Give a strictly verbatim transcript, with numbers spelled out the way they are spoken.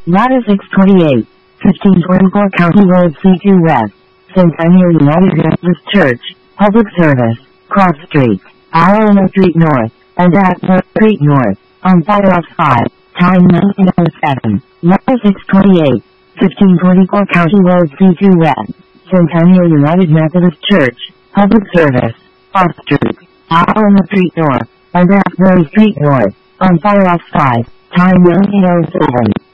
Lada six twenty-eight, fifteen twenty-four County Road C two West, Centennial United Methodist Church, Public Service, Cross Street, Alamo Street North, and Atmore Street North, on Fireoff five, time nineteen oh seven, Lada six twenty-eight, fifteen twenty-four County Road C two West, Centennial United Methodist Church, Public Service, Cross Street, Alamo Street North, and Atmore Street North, on Fireoff five, time nineteen oh seven.